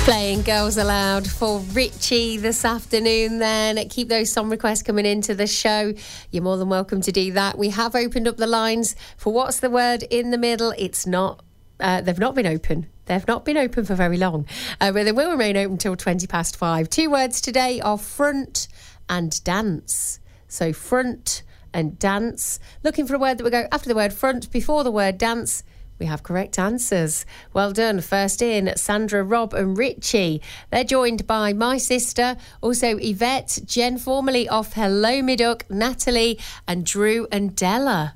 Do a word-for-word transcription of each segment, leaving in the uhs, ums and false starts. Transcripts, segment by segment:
Playing Girls Aloud for Richie this afternoon then. Keep those song requests coming into the show. You're more than welcome to do that. We have opened up the lines for What's the Word in the Middle. It's not, uh, they've not been open. They've not been open for very long. Uh, but they will remain open until twenty past five. Two words today are front and dance. So front and dance. Looking for a word that will go after the word front, before the word dance. We have correct answers. Well done. First in, Sandra, Rob and Richie. They're joined by my sister, also Yvette, Jen, formerly of Hello Me Duck, Natalie and Drew and Della.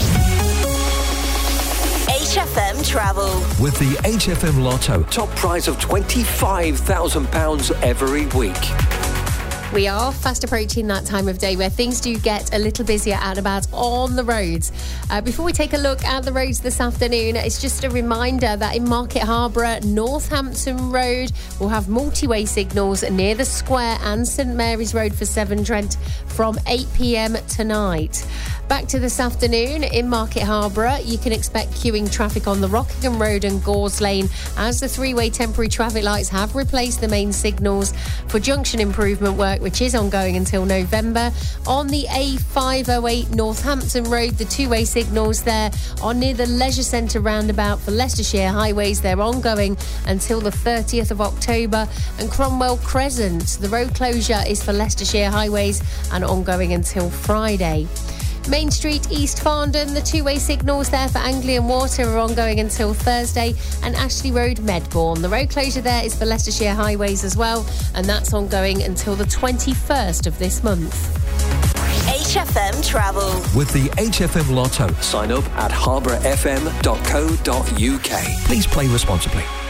H F M Travel. With the H F M Lotto, top prize of twenty-five thousand pounds every week. We are fast approaching that time of day where things do get a little busier out and about on the roads. Uh, before we take a look at the roads this afternoon, it's just a reminder that in Market Harborough, Northampton Road will have multi-way signals near the square and St Mary's Road for Severn Trent from eight p m tonight. Back to this afternoon in Market Harborough, you can expect queuing traffic on the Rockingham Road and Gores Lane as the three-way temporary traffic lights have replaced the main signals for junction improvement work, which is ongoing until November. On the A five oh eight Northampton Road, the two-way signals there are near the Leisure Centre roundabout for Leicestershire Highways. They're ongoing until the thirtieth of October. And Cromwell Crescent, the road closure is for Leicestershire Highways and ongoing until Friday. Main Street, East Farndon, the two-way signals there for Anglian Water are ongoing until Thursday. And Ashley Road, Medbourne, the road closure there is for Leicestershire Highways as well, and that's ongoing until the twenty-first of this month. H F M Travel. With the H F M Lotto, sign up at harborough f m dot co dot u k. Please play responsibly.